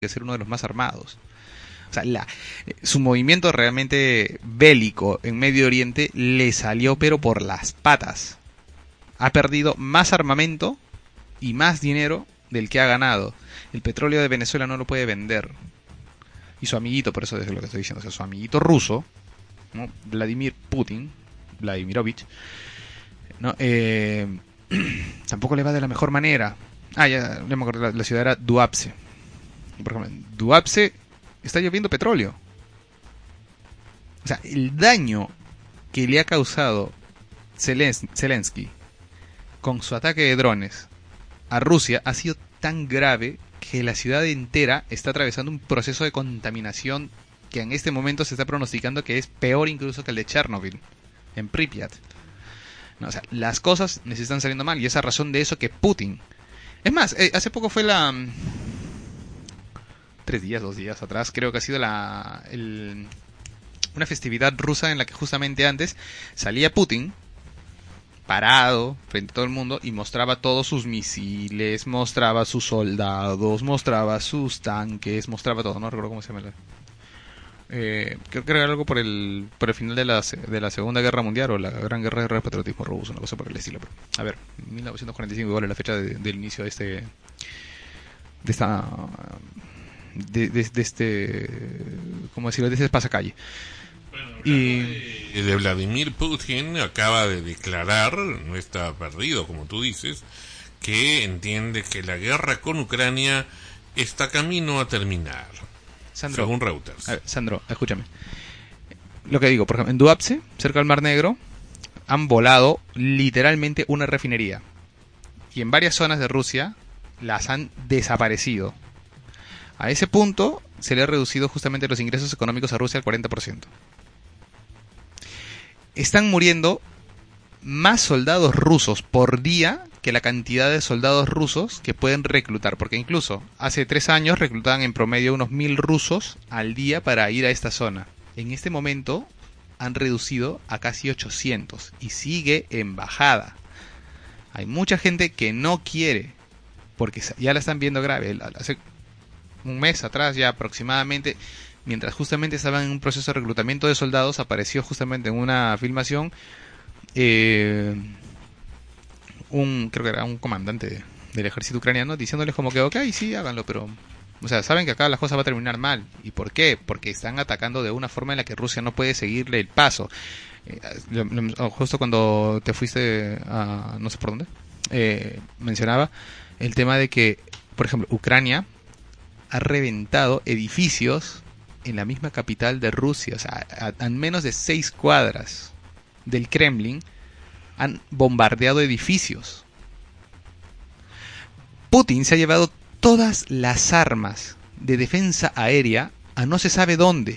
que ser uno de los más armados. O sea, su movimiento realmente bélico en Medio Oriente le salió pero por las patas. Ha perdido más armamento y más dinero del que ha ganado. El petróleo de Venezuela no lo puede vender. Y su amiguito, por eso es lo que estoy diciendo, o sea, su amiguito ruso, ¿no? Vladimir Putin, Vladimirovich, ¿no? Tampoco le va de la mejor manera. Ya me acuerdo, la ciudad era Tuapse. Por ejemplo, en Tuapse está lloviendo petróleo. O sea, el daño que le ha causado Zelensky con su ataque de drones a Rusia ha sido tan grave que la ciudad entera está atravesando un proceso de contaminación que en este momento se está pronosticando que es peor incluso que el de Chernobyl, en Pripyat. No, o sea, las cosas nos están saliendo mal y es a razón de eso que Putin... Es más, hace poco fue 2 días atrás, creo que ha sido una festividad rusa en la que justamente antes salía Putin parado frente a todo el mundo y mostraba todos sus misiles, mostraba sus soldados, mostraba sus tanques, mostraba todo, no recuerdo cómo se llama. Creo que era algo por el final de la Segunda Guerra Mundial o la Gran Guerra del Patriotismo Ruso, una cosa por el estilo. Pero, a ver, 1945 igual es la fecha del inicio de este, ¿cómo decirlo? De este pasacalle. De Vladimir Putin acaba de declarar, no está perdido como tú dices, que entiende que la guerra con Ucrania está camino a terminar, Sandro, según Reuters. A ver, Sandro, escúchame. Lo que digo, por ejemplo, en Tuapse, cerca del Mar Negro, han volado literalmente una refinería. Y en varias zonas de Rusia las han desaparecido. A ese punto se le ha reducido justamente los ingresos económicos a Rusia al 40%. Están muriendo más soldados rusos por día que la cantidad de soldados rusos que pueden reclutar, porque incluso hace 3 años reclutaban en promedio unos 1000 rusos al día para ir a esta zona. En este momento han reducido a casi 800 y sigue en bajada. Hay mucha gente que no quiere, porque ya la están viendo grave. Hace un mes atrás ya aproximadamente, mientras justamente estaban en un proceso de reclutamiento de soldados, apareció justamente en una filmación creo que era un comandante del ejército ucraniano diciéndoles como que ok, sí, háganlo, pero o sea, saben que acá la cosa va a terminar mal. ¿Y por qué? Porque están atacando de una forma en la que Rusia no puede seguirle el paso. Justo cuando te fuiste a no sé por dónde, mencionaba el tema de que, por ejemplo, Ucrania ha reventado edificios en la misma capital de Rusia, o sea, a menos de 6 cuadras del Kremlin han bombardeado edificios. Putin se ha llevado todas las armas de defensa aérea a no se sabe dónde.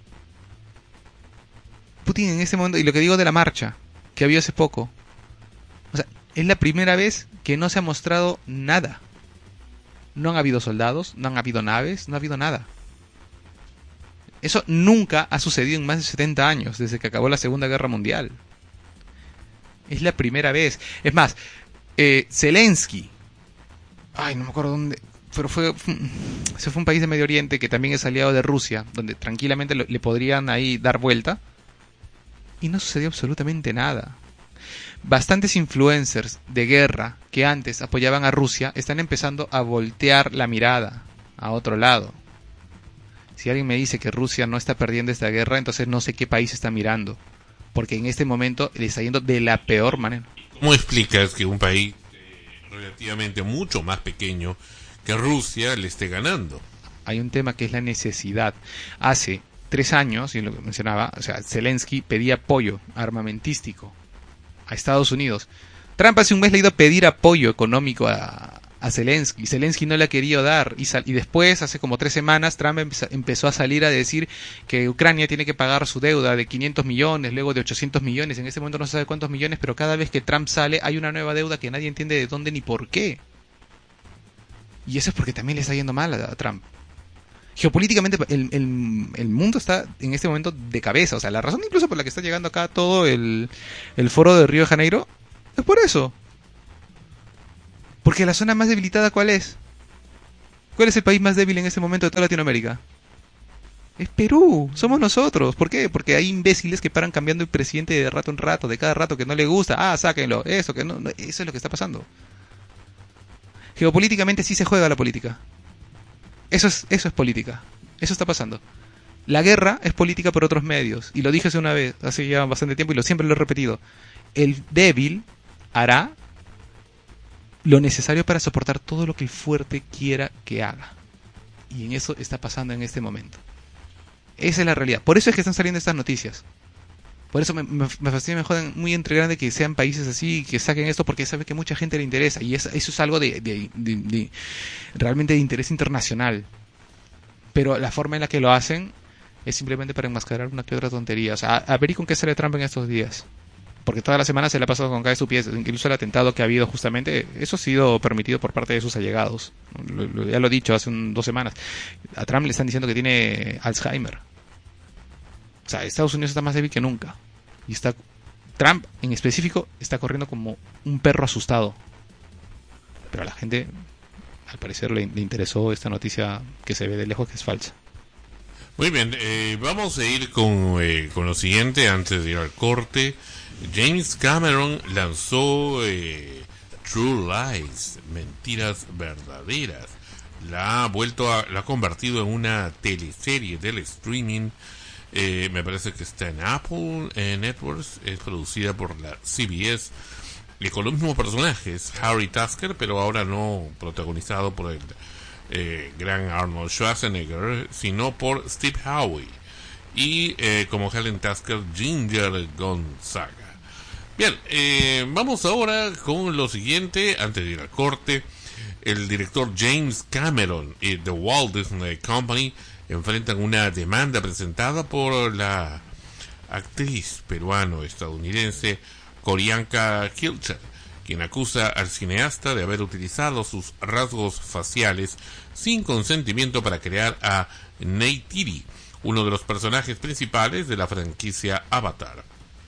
Putin en este momento, y lo que digo de la marcha que había hace poco, o sea, es la primera vez que no se ha mostrado nada. No han habido soldados, no han habido naves, no ha habido nada. Eso nunca ha sucedido en más de 70 años, desde que acabó la Segunda Guerra Mundial. Es la primera vez. Es más, Zelensky, no me acuerdo dónde, pero fue un país de Medio Oriente que también es aliado de Rusia, donde tranquilamente le podrían ahí dar vuelta, y no sucedió absolutamente nada. Bastantes influencers de guerra que antes apoyaban a Rusia están empezando a voltear la mirada a otro lado. Si alguien me dice que Rusia no está perdiendo esta guerra, entonces no sé qué país está mirando, porque en este momento le está yendo de la peor manera. ¿Cómo explicas que un país relativamente mucho más pequeño que Rusia le esté ganando? Hay un tema que es la necesidad. Hace 3 años, y lo que mencionaba, o sea, Zelensky pedía apoyo armamentístico a Estados Unidos. Trump hace un mes le ha ido a pedir apoyo económico a Zelensky. Zelensky no le ha querido dar. Y después, hace como 3 semanas, Trump empezó a salir a decir que Ucrania tiene que pagar su deuda de 500 millones, luego de 800 millones. En este momento no se sabe cuántos millones, pero cada vez que Trump sale hay una nueva deuda que nadie entiende de dónde ni por qué. Y eso es porque también le está yendo mal a Trump. Geopolíticamente el mundo está en este momento de cabeza. O sea, la razón incluso por la que está llegando acá todo el foro de Río de Janeiro es por eso. Porque la zona más debilitada, ¿cuál es? ¿Cuál es el país más débil en este momento de toda Latinoamérica? Es Perú, somos nosotros. ¿Por qué? Porque hay imbéciles que paran cambiando el presidente de rato en rato, de cada rato que no le gusta. Ah, sáquenlo. Eso, que no, eso es lo que está pasando. Geopolíticamente sí se juega la política. Eso es política. Eso está pasando. La guerra es política por otros medios. Y lo dije hace una vez, hace ya bastante tiempo, y siempre lo he repetido. El débil hará lo necesario para soportar todo lo que el fuerte quiera que haga. Y en eso está pasando en este momento. Esa es la realidad. Por eso es que están saliendo estas noticias. Por eso me fascina, me joden muy entre grande que sean países así, que saquen esto, porque sabe que mucha gente le interesa. Y eso es algo de realmente de interés internacional. Pero la forma en la que lo hacen es simplemente para enmascarar una que otra tontería. O sea, a ver y con qué sale Trump en estos días. Porque toda la semana se le ha pasado con cada estupidez. Incluso el atentado que ha habido justamente, eso ha sido permitido por parte de sus allegados. Ya lo he dicho hace 2 semanas. A Trump le están diciendo que tiene Alzheimer. O sea, Estados Unidos está más débil que nunca. Y Trump, en específico, está corriendo como un perro asustado. Pero a la gente, al parecer, le interesó esta noticia que se ve de lejos que es falsa. Muy bien, vamos a ir con lo siguiente antes de ir al corte. James Cameron lanzó True Lies, Mentiras Verdaderas. La ha convertido en una teleserie del streaming. Me parece que está en Apple Networks, es producida por la CBS y con los mismos personajes, Harry Tasker, pero ahora no protagonizado por el gran Arnold Schwarzenegger, sino por Steve Howe y como Helen Tasker, Ginger Gonzaga. Bien, vamos ahora con lo siguiente, antes de ir al corte. El director James Cameron y The Walt Disney Company enfrentan una demanda presentada por la actriz peruano-estadounidense Qorianka Kilcher, quien acusa al cineasta de haber utilizado sus rasgos faciales sin consentimiento para crear a Neytiri, uno de los personajes principales de la franquicia Avatar.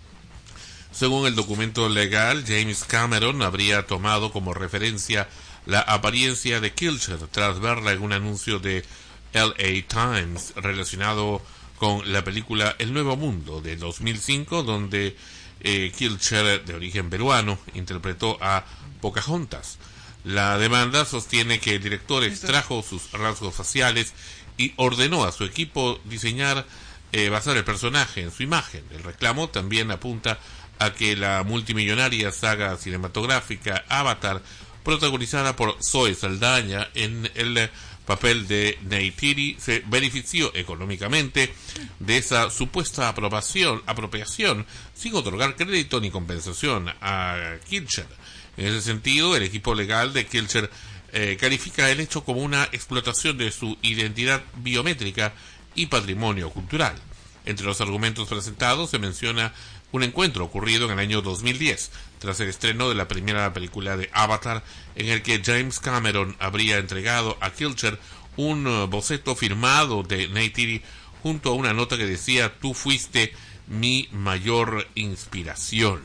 Según el documento legal, James Cameron habría tomado como referencia la apariencia de Kilcher tras verla en un anuncio de LA Times relacionado con la película El Nuevo Mundo de 2005, donde Kilcher, de origen peruano, interpretó a Pocahontas. La demanda sostiene que el director extrajo sus rasgos faciales y ordenó a su equipo basar el personaje en su imagen. El reclamo también apunta a que la multimillonaria saga cinematográfica Avatar, protagonizada por Zoe Saldaña en el papel de Neytiri, se benefició económicamente de esa supuesta apropiación sin otorgar crédito ni compensación a Kilcher. En ese sentido, el equipo legal de Kilcher califica el hecho como una explotación de su identidad biométrica y patrimonio cultural. Entre los argumentos presentados se menciona un encuentro ocurrido en el año 2010, tras el estreno de la primera película de Avatar, en el que James Cameron habría entregado a Kilcher un boceto firmado de Neytiri junto a una nota que decía: "Tú fuiste mi mayor inspiración",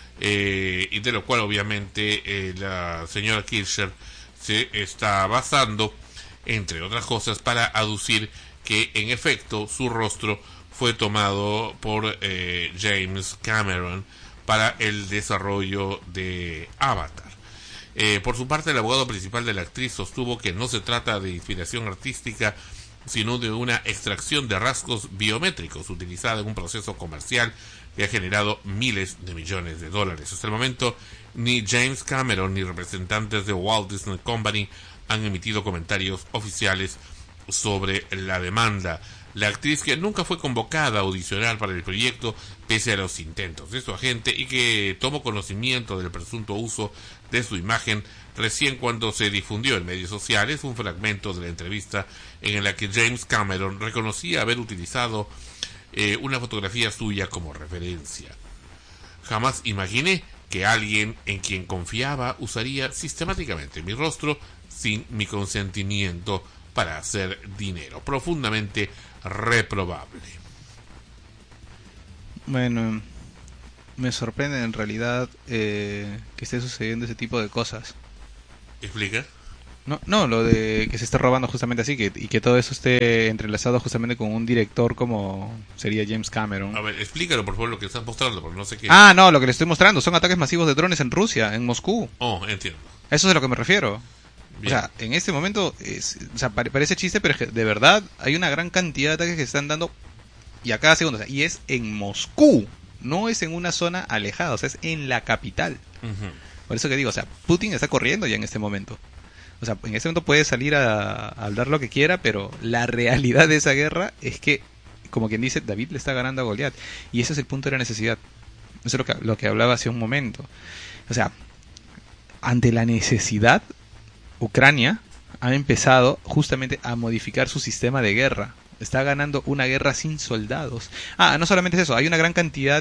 y de lo cual obviamente la señora Kilcher se está basando, entre otras cosas, para aducir que en efecto su rostro fue tomado por James Cameron para el desarrollo de Avatar. Por su parte, el abogado principal de la actriz sostuvo que no se trata de inspiración artística, sino de una extracción de rasgos biométricos utilizada en un proceso comercial que ha generado miles de millones de dólares. Hasta el momento, ni James Cameron ni representantes de Walt Disney Company han emitido comentarios oficiales sobre la demanda. La actriz, que nunca fue convocada a audicionar para el proyecto pese a los intentos de su agente, y que tomó conocimiento del presunto uso de su imagen recién cuando se difundió en medios sociales un fragmento de la entrevista en la que James Cameron reconocía haber utilizado una fotografía suya como referencia. Jamás imaginé que alguien en quien confiaba usaría sistemáticamente mi rostro sin mi consentimiento para hacer dinero. Profundamente reprobable. Bueno, me sorprende en realidad que esté sucediendo ese tipo de cosas. ¿Explica? No, lo de que se esté robando justamente así, y que todo eso esté entrelazado justamente con un director como sería James Cameron. A ver, explícalo por favor lo que estás mostrando, porque no sé qué. Ah, no, lo que le estoy mostrando son ataques masivos de drones en Rusia, en Moscú. Oh, entiendo. Eso es a lo que me refiero. Bien. O sea, en este momento, o sea, parece chiste, pero es que de verdad hay una gran cantidad de ataques que se están dando y a cada segundo. O sea, y es en Moscú, no es en una zona alejada, o sea, es en la capital. Ujú. Por eso que digo, o sea, Putin está corriendo ya en este momento. O sea, en este momento puede salir a hablar lo que quiera, pero la realidad de esa guerra es que, como quien dice, David le está ganando a Goliat. Y ese es el punto de la necesidad. Eso es lo que hablaba hace un momento. O sea, ante la necesidad, Ucrania ha empezado justamente a modificar su sistema de guerra. Está ganando una guerra sin soldados. Ah, no solamente es eso, hay una gran cantidad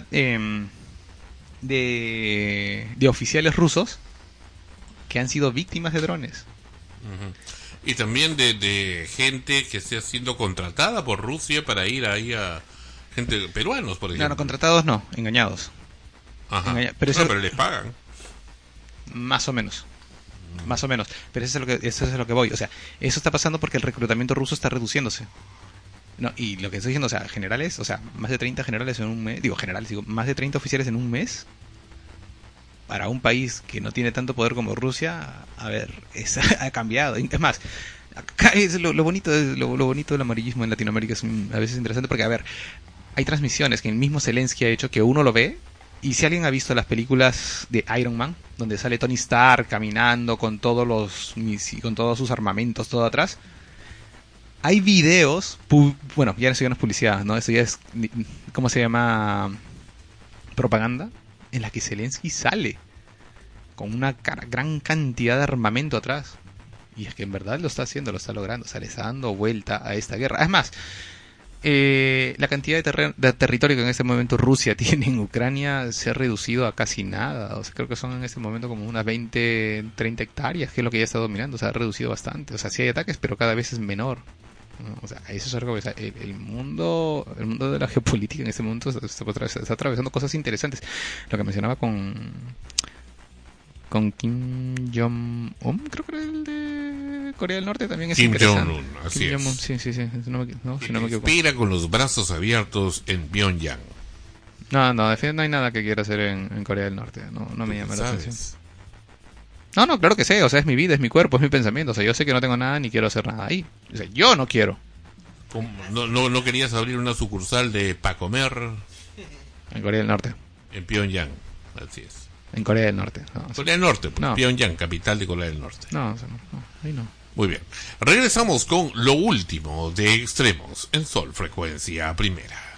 de oficiales rusos que han sido víctimas de drones. Ujú. Y también de gente que esté siendo contratada por Rusia para ir ahí a gente peruanos, por ejemplo. No, contratados no, engañados. Ajá. Pero No, eso, pero les pagan. más o menos. Más o menos. Pero eso es a lo que voy. O sea, eso está pasando porque el reclutamiento ruso está reduciéndose. No, y lo que estoy diciendo, o sea, generales, o sea, más de 30 generales en un mes, más de 30 oficiales en un mes, para un país que no tiene tanto poder como Rusia, a ver, ha cambiado. Es más, acá es lo bonito lo bonito del amarillismo en Latinoamérica es a veces interesante porque, a ver, hay transmisiones que el mismo Zelensky ha hecho que uno lo ve. Y si alguien ha visto las películas de Iron Man, donde sale Tony Stark caminando con con todos sus armamentos todo atrás, hay videos, bueno, ya eso ya no es publicidad, ¿no? Eso ya es, ¿cómo se llama? Propaganda, en la que Zelensky sale con una gran cantidad de armamento atrás. Y es que en verdad lo está haciendo, lo está logrando, o sea, le está dando vuelta a esta guerra. Es más, la cantidad de territorio que en este momento Rusia tiene en Ucrania se ha reducido a casi nada. O sea, creo que son en este momento como unas 20, 30 hectáreas, que es lo que ya está dominando. O sea, ha reducido bastante. O sea, sí hay ataques, pero cada vez es menor, ¿no? O sea, eso es algo que, o sea, el mundo de la geopolítica en este momento está atravesando cosas interesantes. Lo que mencionaba con Kim Jong-un, creo que era el de Corea del Norte, también es Kim interesante. Jong-un, así Kim es. Jong-un, sí, si no me equivoco. Espera con los brazos abiertos en Pyongyang. No, de fin no hay nada que quiera hacer en Corea del Norte. No me llama la ¿Sabes? atención. No, claro que sé. O sea, es mi vida, es mi cuerpo, es mi pensamiento. O sea, yo sé que no tengo nada ni quiero hacer nada ahí. O sea, yo no quiero. ¿Cómo? ¿No querías abrir una sucursal de pa' comer En Corea del Norte. en Pyongyang? Así es. En Corea del Norte. No, Corea del Norte, pues, No. Pyongyang, capital de Corea del Norte. no, ahí no. Muy bien. Regresamos con lo último de Extremos en Sol Frecuencia Primera.